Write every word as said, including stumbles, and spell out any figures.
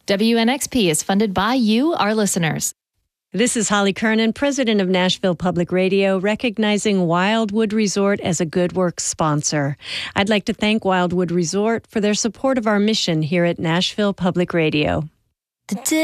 W N X P is funded by you, our listeners. This is Holly Kernan, president of Nashville Public Radio, recognizing Wildwood Resort as a Good Works sponsor. I'd like to thank Wildwood Resort for their support of our mission here at Nashville Public Radio. The